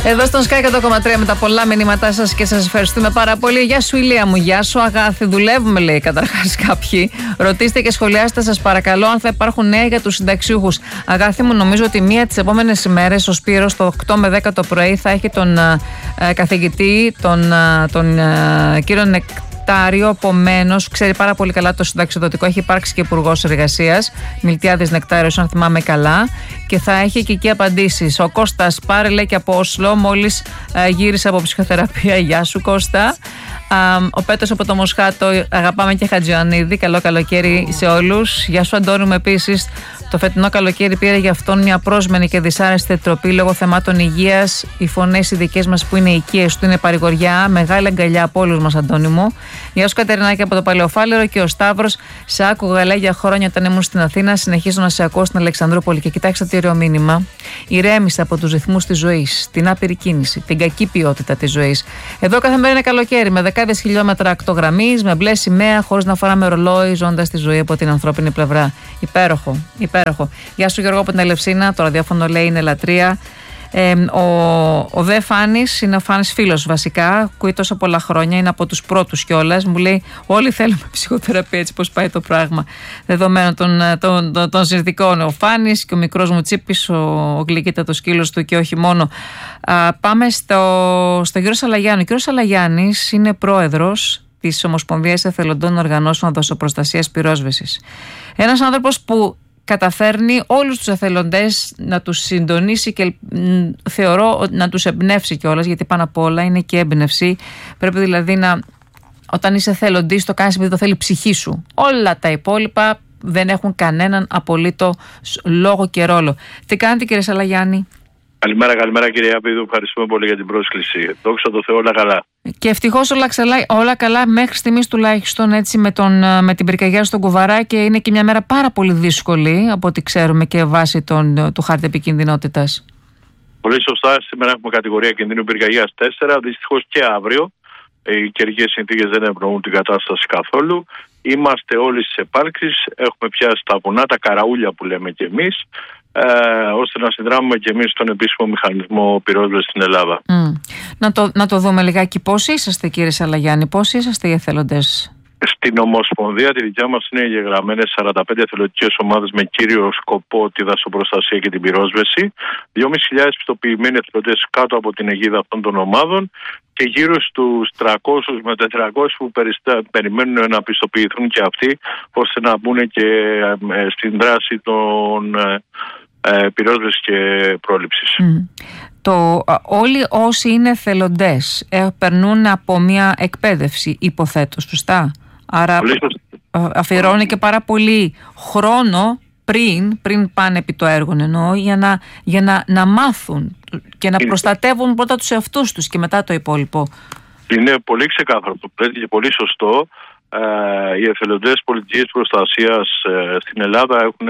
Εδώ στον Sky 100,3 με τα πολλά μηνύματά σας και σας ευχαριστούμε πάρα πολύ. Γεια σου, Ηλία μου, γεια σου, Αγάθη. Δουλεύουμε, λέει καταρχάς κάποιοι. Ρωτήστε και σχολιάστε, σας παρακαλώ, αν θα υπάρχουν νέα για τους συνταξιούχους. Αγάθη μου, νομίζω ότι μία τις επόμενες ημέρες ο Σπύρος το 8 με 10 το πρωί θα έχει τον καθηγητή, τον κύριο Νεκτάριο. Επομένως, ξέρει πάρα πολύ καλά το συνταξιοδοτικό. Έχει υπάρξει και υπουργός εργασίας, Μιλτιάδης Νεκτάριος, αν θυμάμαι καλά. Και θα έχει και εκεί απαντήσεις. Ο Κώστας Πάρε, λέει, και από Όσλο, μόλις γύρισε από ψυχοθεραπεία. Γεια σου, Κώστα. Ο Πέτρος από το Μοσχάτο, αγαπάμε και Χατζιανίδη. Καλό καλοκαίρι σε όλους. Γεια σου, Αντώνη μου, επίσης. Το φετινό καλοκαίρι πήρε για αυτόν μια πρόσμενη και δυσάρεστη τροπή λόγω θεμάτων υγείας. Οι φωνές οι δικές μας που είναι οικίες του είναι παρηγοριά. Μεγάλη αγκαλιά από όλους μας, Αντώνη μου. Γεια σου, Κατερινάκη από το Παλαιοφάλαιρο. Και ο Σταύρος, σε άκουγα, λέει, για χρόνια όταν ήμουν στην Αθήνα. Συνεχίζω να σε ακούω στην Αλεξανδρούπολη. Και κοιτάξτε τι ωραίο μήνυμα. Ηρέμησα από τους ρυθμούς της ζωής, την άπειρη κίνηση, την κακή ποιότητα της ζωής. Εδώ κάθε μέρα είναι καλοκαίρι, με δεκάδες χιλιόμετρα ακτογραμμής, με μπλε σημαία, χωρίς να φοράμε ρολόι, ζώντας τη ζωή από την ανθρώπινη πλευρά. Υπέροχο, υπέροχο. Γεια σου, Γιώργο από την Ελευσίνα. Το ραδιόφωνο, λέει, είναι λατρεία. Ο Δε Φάνης είναι ο Φάνης φίλος βασικά. Ακούει τόσο πολλά χρόνια, είναι από τους πρώτους κιόλας. Μου λέει: όλοι θέλουμε ψυχοθεραπεία, έτσι πως πάει το πράγμα. Δεδομένων των συνθηκών. Ο Φάνης και ο μικρός μου Τσίπης, ο γλυκύτατος σκύλος του και όχι μόνο. Πάμε στο κύριο Σαλαγιάννη. Ο κύριος Σαλαγιάννης είναι πρόεδρος της Ομοσπονδίας Εθελοντών Οργανώσεων Δοσοπροστασίας Πυρόσβεσης. Ένας άνθρωπος που καταφέρνει όλους τους εθελοντές να τους συντονίσει και θεωρώ να τους εμπνεύσει κιόλας, γιατί πάνω απ' όλα είναι και έμπνευση. Πρέπει δηλαδή όταν είσαι εθελοντής, το κάνεις επειδή το θέλει η ψυχή σου. Όλα τα υπόλοιπα δεν έχουν κανέναν απολύτω λόγο και ρόλο. Τι κάνετε, κύριε Σαλαγιάννη? Καλημέρα κύριε Απίδου, ευχαριστούμε πολύ για την πρόσκληση. Δόξα τω Θεώ, όλα καλά. Και ευτυχώς όλα καλά μέχρι στιγμής τουλάχιστον, έτσι, με την πυρκαγιά στον Κουβαρά, και είναι και μια μέρα πάρα πολύ δύσκολη από ό,τι ξέρουμε και βάσει του χάρτη επικινδυνότητας. Πολύ σωστά, σήμερα έχουμε κατηγορία κινδύνου πυρκαγιάς 4, δυστυχώς και αύριο. Οι καιρικές συνθήκες δεν ευνοούν την κατάσταση καθόλου. Είμαστε όλοι στις επάρξεις, έχουμε πιάσει τα βουνά, τα καραούλια που λέμε κι εμείς, ώστε να συνδράμουμε και εμείς τον επίσημο μηχανισμό πυρόσβεσης στην Ελλάδα. Να το δούμε λιγάκι. Πόσοι είσαστε, κύριε Σαλαγιάννη, πόσοι είσαστε οι εθελοντές? Στην Ομοσπονδία τη δικιά μας είναι εγγεγραμμένες 45 εθελοντικές ομάδες με κύριο σκοπό τη δασοπροστασία και την πυρόσβεση, 2.500 πιστοποιημένοι εθελοντές κάτω από την αιγίδα αυτών των ομάδων και γύρω στους 300 με 400 που περιμένουν να πιστοποιηθούν και αυτοί, ώστε να μπουν και στην δράση των πυρόσβεσης και πρόληψης. Όλοι όσοι είναι εθελοντές περνούν από μια εκπαίδευση, υποθέτω, σωστά? Άρα αφιερώνει και πάρα πολύ χρόνο πριν πάνε επί το έργο, εννοώ, για να μάθουν και να προστατεύουν πρώτα τους εαυτούς τους και μετά το υπόλοιπο. Είναι πολύ ξεκάθαρο το πρέπει και πολύ σωστό. Οι εθελοντές πολιτικής προστασίας στην Ελλάδα έχουν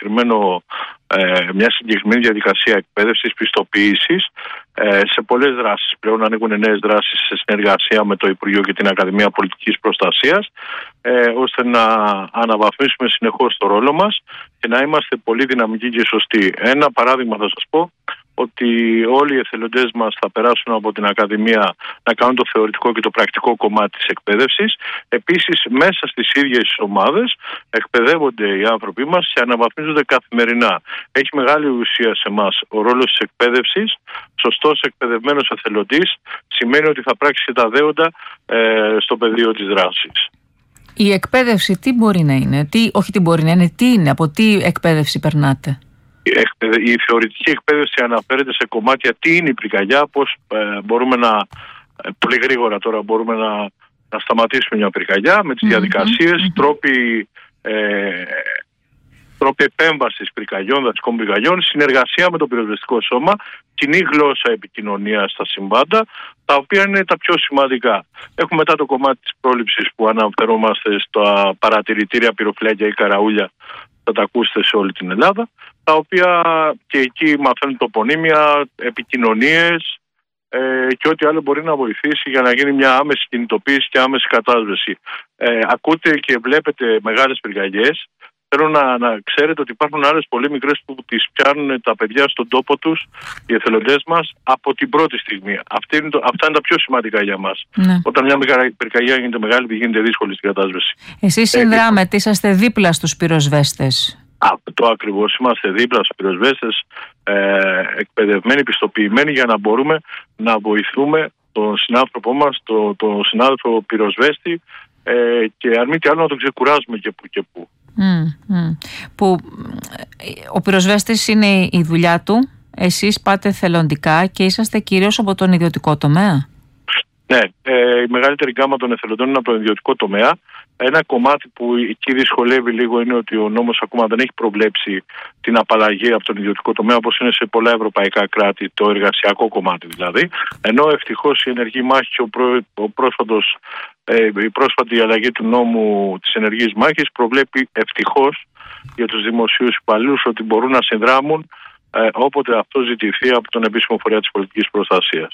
μια συγκεκριμένη διαδικασία εκπαίδευσης, πιστοποίησης σε πολλές δράσεις. Πλέον ανοίγουν νέες δράσεις σε συνεργασία με το Υπουργείο και την Ακαδημία Πολιτικής Προστασίας, ώστε να αναβαθμίσουμε συνεχώς το ρόλο μας και να είμαστε πολύ δυναμικοί και σωστοί. Ένα παράδειγμα θα σας πω, ότι όλοι οι εθελοντές μας θα περάσουν από την Ακαδημία να κάνουν το θεωρητικό και το πρακτικό κομμάτι της εκπαίδευσης. Επίσης, μέσα στις ίδιες τις ομάδες εκπαιδεύονται οι άνθρωποι μας και αναβαθμίζονται καθημερινά. Έχει μεγάλη ουσία σε εμάς ο ρόλος της εκπαίδευσης. Σωστός εκπαιδευμένος εθελοντής σημαίνει ότι θα πράξει και τα δέοντα στο πεδίο της δράσης. Η εκπαίδευση τι μπορεί να είναι, τι είναι, από τι εκπαίδευση περνάτε? Η θεωρητική εκπαίδευση αναφέρεται σε κομμάτια τι είναι η πυρκαγιά, πώς μπορούμε πολύ γρήγορα τώρα μπορούμε να σταματήσουμε μια πυρκαγιά με τις διαδικασίες, τρόποι επέμβασης πυρκαγιών, δασικών πυρκαγιών, συνεργασία με το πυροσβεστικό σώμα, κοινή γλώσσα επικοινωνίας στα συμβάντα, τα οποία είναι τα πιο σημαντικά. Έχουμε μετά το κομμάτι της πρόληψης που αναφερόμαστε στα παρατηρητήρια πυροφυλάκια ή καραούλια, θα τα ακούσετε σε όλη την Ελλάδα, τα οποία και εκεί μαθαίνουν τοπονύμια, επικοινωνίες και ό,τι άλλο μπορεί να βοηθήσει για να γίνει μια άμεση κινητοποίηση και άμεση κατάσβεση. Ακούτε και βλέπετε μεγάλες πυρκαγιές θέλω να ξέρετε ότι υπάρχουν άλλες πολύ μικρές που τις πιάνουν τα παιδιά στον τόπο τους, οι εθελοντές μας, από την πρώτη στιγμή. Αυτά είναι τα πιο σημαντικά για μας. Ναι. Όταν μια πυρκαγιά γίνεται μεγάλη, γίνεται δύσκολη στην κατάσβεση. Εσείς συνδράμετε, είσαστε δίπλα στους πυροσβέστες. Αυτό ακριβώς. Είμαστε δίπλα στους πυροσβέστες, εκπαιδευμένοι, πιστοποιημένοι για να μπορούμε να βοηθούμε τον συνάνθρωπό μας, τον συνάδελφο πυροσβέστη, και αν μη τι άλλο να τον ξεκουράζουμε και που και που. Που ο πυροσβέστης είναι η δουλειά του, εσείς πάτε θελοντικά και είσαστε κυρίως από τον ιδιωτικό τομέα. Ναι, η μεγαλύτερη γκάμα των εθελοντών είναι από τον ιδιωτικό τομέα. Ένα κομμάτι που εκεί δυσκολεύει λίγο είναι ότι ο νόμος ακόμα δεν έχει προβλέψει την απαλλαγή από τον ιδιωτικό τομέα, όπως είναι σε πολλά ευρωπαϊκά κράτη, το εργασιακό κομμάτι δηλαδή. Ενώ ευτυχώς η ενεργή μάχη και η πρόσφατη αλλαγή του νόμου της ενεργής μάχης προβλέπει ευτυχώς για τους δημοσίους υπαλλήλους ότι μπορούν να συνδράμουν όποτε αυτό ζητηθεί από τον επίσημο φορέα της πολιτικής προστασίας.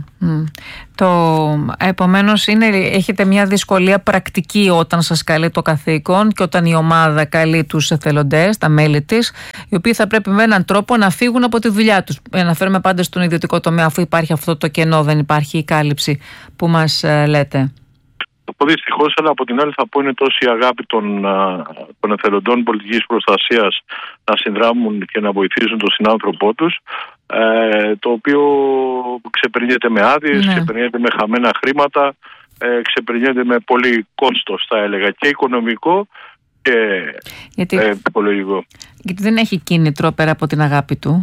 Επομένως έχετε μια δυσκολία πρακτική όταν σας καλεί το καθήκον και όταν η ομάδα καλεί τους εθελοντές, τα μέλη της, οι οποίοι θα πρέπει με έναν τρόπο να φύγουν από τη δουλειά τους. Αναφέρομαι πάντα στον ιδιωτικό τομέα, αφού υπάρχει αυτό το κενό, δεν υπάρχει η κάλυψη που μας λέτε. Δυστυχώς, αλλά από την άλλη θα πω είναι τόση η αγάπη των εθελοντών πολιτικής προστασίας να συνδράμουν και να βοηθήσουν τον συνάνθρωπό τους, το οποίο ξεπερνιέται με άδειες, ξεπερνιέται με χαμένα χρήματα, ξεπερνιέται με πολύ κόστος, θα έλεγα, και οικονομικό και ψυχολογικό. Γιατί δεν έχει κίνητρο πέρα από την αγάπη του.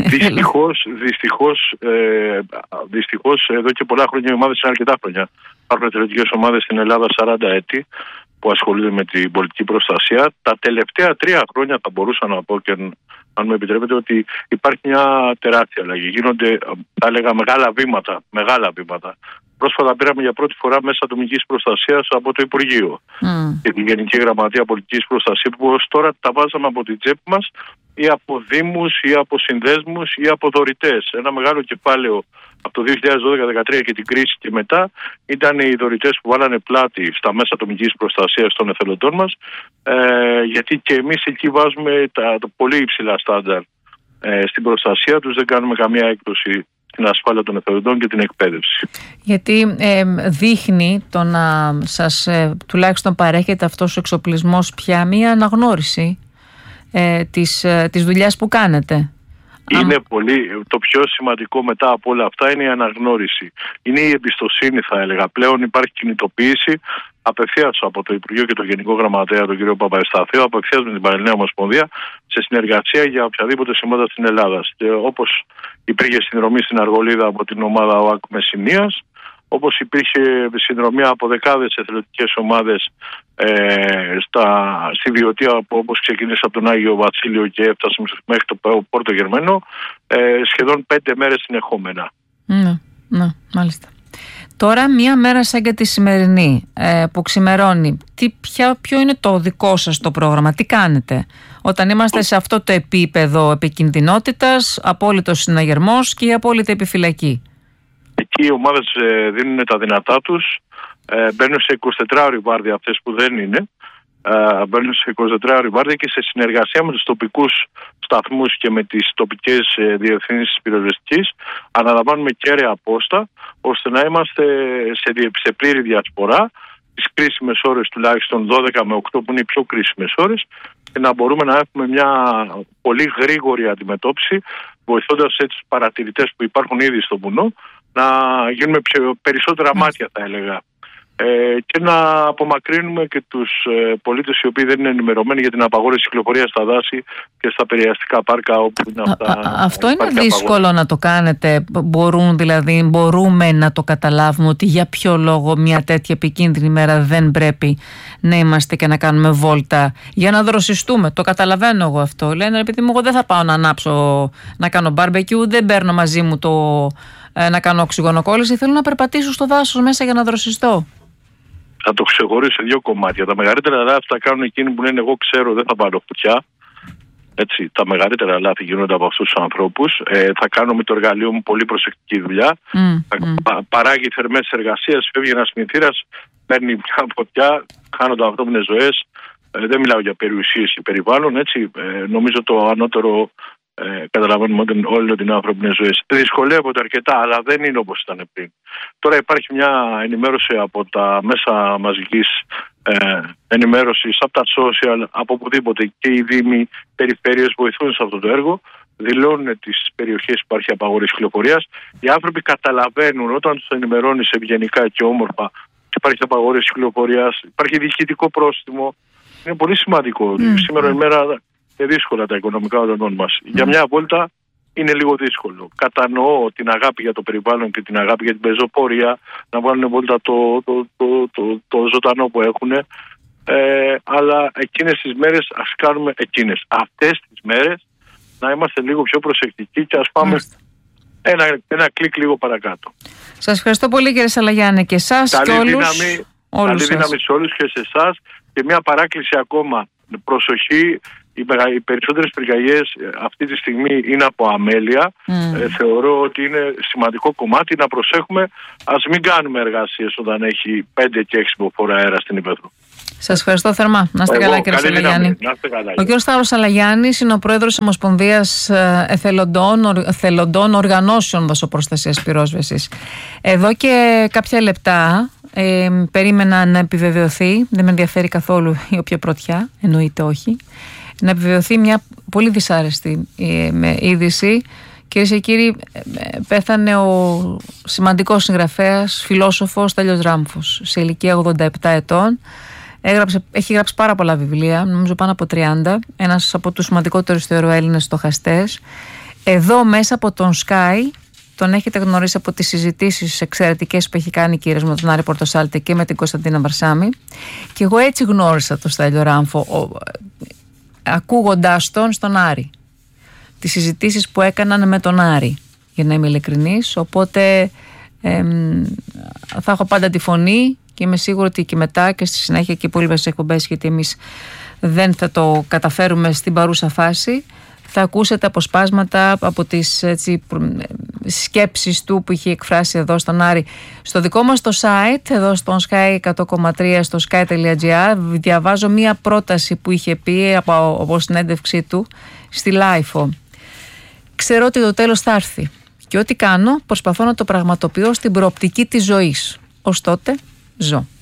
Δυστυχώς εδώ και πολλά χρόνια οι ομάδες είναι αρκετά χρόνια. Υπάρχουν εθελοντικές ομάδες στην Ελλάδα 40 έτη που ασχολούνται με την πολιτική προστασία. Τα τελευταία 3 χρόνια θα μπορούσα να πω, και αν μου επιτρέπετε, ότι υπάρχει μια τεράστια αλλαγή. Γίνονται, θα έλεγα, μεγάλα βήματα. Πρόσφατα πήραμε για πρώτη φορά μέσα ατομικής προστασίας από το Υπουργείο και την Γενική Γραμματεία Πολιτικής Προστασίας, που ως τώρα τα βάζαμε από την τσέπη μας ή από δήμους ή από συνδέσμους ή από δωρητές. Ένα μεγάλο κεφάλαιο από το 2012-2013 και την κρίση και μετά ήταν οι δωρητές που βάλανε πλάτη στα μέσα ατομικής προστασίας των εθελοντών μας, γιατί και εμείς εκεί βάζουμε τα πολύ υψηλά στάνταρ στην προστασία τους, δεν κάνουμε καμία έκπτωση στην ασφάλεια των εθελοντών και την εκπαίδευση. Γιατί δείχνει το να σας τουλάχιστον παρέχεται αυτός ο εξοπλισμός πια μία αναγνώριση της δουλειάς που κάνετε. Είναι το πιο σημαντικό μετά από όλα αυτά είναι η αναγνώριση. Είναι η εμπιστοσύνη, θα έλεγα. Πλέον υπάρχει κινητοποίηση απευθείας από το Υπουργείο και το Γενικό Γραμματέα, τον κ. Παπαεστάθιο, απευθείας με την Πανελληνία Ομοσπονδία, σε συνεργασία για οποιαδήποτε σημάδα στην Ελλάδα. Και όπως υπήρχε συνδρομή στην Αργολίδα από την ομάδα ΟΑΚ Μεσσηνίας, όπως υπήρχε συνδρομή από δεκάδες εθελοντικές ομάδες στη Βιωτία, όπως ξεκίνησε από τον Άγιο Βασίλειο και έφτασε μέχρι το Πόρτο Γερμένο, σχεδόν 5 μέρες συνεχόμενα. Ναι, μάλιστα. Τώρα μία μέρα σαν και τη σημερινή που ξημερώνει, ποιο είναι το δικό σας το πρόγραμμα, τι κάνετε όταν είμαστε σε αυτό το επίπεδο επικινδυνότητας, απόλυτος συναγερμός και η απόλυτη επιφυλακή? Εκεί οι ομάδες δίνουν τα δυνατά τους, μπαίνουν σε 24ωρη βάρδια αυτές που δεν είναι, μπαίνουν σε 24ωρη βάρδια και σε συνεργασία με τους τοπικούς σταθμούς και με τις τοπικές διευθύνσεις πυροσβεστικής αναλαμβάνουμε κέραια πόστα, ώστε να είμαστε σε πλήρη διασπορά τις κρίσιμες ώρες, τουλάχιστον 12 με 8 που είναι οι πιο κρίσιμες ώρες, και να μπορούμε να έχουμε μια πολύ γρήγορη αντιμετώπιση, βοηθώντας έτσι τους παρατηρητές που υπάρχουν ήδη στο βουνό να γίνουμε περισσότερα μάτια, θα έλεγα, και να απομακρύνουμε και τους πολίτες οι οποίοι δεν είναι ενημερωμένοι για την απαγόρευση κυκλοφορίας στα δάση και στα περιαστικά πάρκα όπου είναι αυτά. Αυτό είναι δύσκολο να το κάνετε? Μπορούμε να το καταλάβουμε ότι για ποιο λόγο μια τέτοια επικίνδυνη μέρα δεν πρέπει να είμαστε και να κάνουμε βόλτα για να δροσιστούμε? Το καταλαβαίνω εγώ αυτό. Λένε, επειδή εγώ δεν θα πάω να ανάψω, να κάνω μπάρμπεκιου, δεν παίρνω μαζί μου να κάνω οξυγονοκόλληση, θέλω να περπατήσω στο δάσος μέσα για να δροσιστώ. Θα το ξεχωρίσω σε 2 κομμάτια. Τα μεγαλύτερα λάθη θα κάνουν εκείνοι που λένε εγώ ξέρω, δεν θα πάρω φωτιά. Έτσι, τα μεγαλύτερα λάθη γίνονται από αυτούς τους ανθρώπους. Θα κάνω με το εργαλείο μου πολύ προσεκτική δουλειά. Παράγει θερμές εργασίες, φεύγει ένας μυθήρας, παίρνει μια φωτιά, χάνονται ανθρώπινες ζωές. δεν μιλάω για περιουσίες και περιβάλλον, έτσι. Νομίζω το ανώτερο, καταλαβαίνουμε όλοι ότι είναι ανθρώπινες ζωές. Δυσκολεύονται αρκετά, αλλά δεν είναι όπως ήταν πριν. Τώρα υπάρχει μια ενημέρωση από τα μέσα μαζικής ενημέρωσης, από τα social, από οπουδήποτε, και οι δήμοι, περιφέρειες βοηθούν σε αυτό το έργο. Δηλώνουν τις περιοχές που υπάρχει απαγόρευση κυκλοφορίας. Οι άνθρωποι καταλαβαίνουν όταν τους ενημερώνεις ευγενικά και όμορφα υπάρχει απαγόρευση κυκλοφορίας, υπάρχει διοικητικό πρόστιμο. Είναι πολύ σημαντικό. Σήμερα η μέρα είναι δύσκολα τα οικονομικά όλων μας. Για μια βόλτα είναι λίγο δύσκολο. Κατανοώ την αγάπη για το περιβάλλον και την αγάπη για την πεζοπορία, να βάλουν βόλτα το ζωντανό που έχουν. Αλλά εκείνες τις μέρες ας κάνουμε εκείνες. Αυτές τις μέρες να είμαστε λίγο πιο προσεκτικοί και ας πάμε ένα κλικ λίγο παρακάτω. Σας ευχαριστώ πολύ, κύριε Σαλαγιάννη, και εσάς και όλους. Καλή δύναμη σε όλους και σε εσάς. Και μια παράκληση ακόμα. Προσοχή, οι περισσότερες πυρκαγιές αυτή τη στιγμή είναι από αμέλεια. Θεωρώ ότι είναι σημαντικό κομμάτι να προσέχουμε. Ας μην κάνουμε εργασίες όταν έχει 5 και 6 υποφόρα αέρα στην Ηπέθρο. Σας ευχαριστώ θερμά. Να είστε καλά, κύριε Σαλαγιάννη. Ο κύριος Σταύρος Σαλαγιάννης είναι ο πρόεδρος της Ομοσπονδίας Εθελοντών Οργανώσεων Δασοπροστασίας Πυρόσβεσης. Εδώ και κάποια λεπτά περίμενα να επιβεβαιωθεί, δεν με ενδιαφέρει καθόλου η όποια πρωτιά, εννοείται όχι, να επιβεβαιωθεί μια πολύ δυσάρεστη είδηση. Κυρίες και κύριοι, πέθανε ο σημαντικός συγγραφέας, φιλόσοφος Στέλιος Ράμφος, σε ηλικία 87 ετών. Έχει γράψει πάρα πολλά βιβλία, νομίζω πάνω από 30, ένας από τους σημαντικότερους θεωρώ Έλληνες στοχαστές. Εδώ μέσα από τον Sky, τον έχετε γνωρίσει από τις συζητήσεις εξαιρετικές που έχει κάνει κύριος με τον Άρη Πορτοσάλτη και με την Κωνσταντίνα Βαρσάμη, και εγώ έτσι γνώρισα τον Στέλιο Ράμφο, ακούγοντάς τον στον Άρη, τις συζητήσεις που έκαναν με τον Άρη, για να είμαι ειλικρινής. Οπότε θα έχω πάντα τη φωνή και είμαι σίγουρη ότι και μετά και στη συνέχεια και οι υπόλοιπες εκπομπές, γιατί εμείς δεν θα το καταφέρουμε στην παρούσα φάση, θα ακούσετε αποσπάσματα από τις σκέψεις του που είχε εκφράσει εδώ στον Άρη. Στο δικό μας το site, εδώ στο Sky 100,3, στο sky.gr, διαβάζω μία πρόταση που είχε πει από συνέντευξή του στη Λάιφο. Ξέρω ότι το τέλος θα έρθει και ό,τι κάνω προσπαθώ να το πραγματοποιώ στην προοπτική της ζωής. Ως τότε ζω.